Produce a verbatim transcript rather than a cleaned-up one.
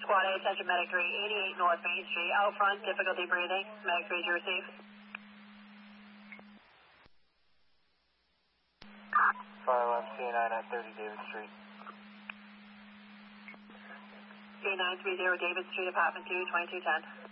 Squad A, attention Medic three, eighty-eight North Main Street, out front, difficulty breathing. Medic three, do you receive? Fire left, C nine at thirty David Street. C nine three zero David Street, apartment two, twenty-two ten.